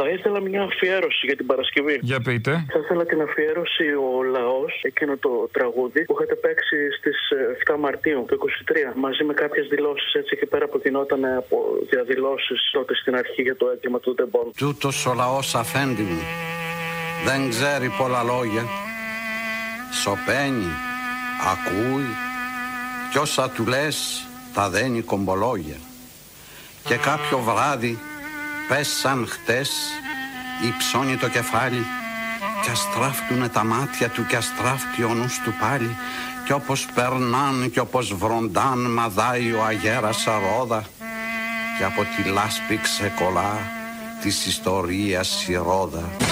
ήθελα μια αφιέρωση για την Παρασκευή. Για πείτε. Θα ήθελα την αφιέρωση ο λαός, εκείνο το τραγούδι που είχατε παίξει στις 7 Μαρτίου του 23, μαζί με κάποιες δηλώσεις έτσι εκεί πέρα που γινόταν από διαδηλώσεις τότε στην αρχή για το έγκλημα του Ντεμπόν. Τούτος ο λαός, αφέντη μου, δεν ξέρει πολλά λόγια. Σωπαίνει, ακούει κι όσα του λες τα δένει κομπολόγια. Και κάποιο βράδυ, πες σαν χτες, υψώνει το κεφάλι κι αστράφτουνε τα μάτια του κι αστράφτει ο νους του πάλι. Κι όπως περνάν κι όπως βροντάν μαδάει ο αγέρας αρόδα και από τη λάσπη ξεκολλά της ιστορίας η ρόδα.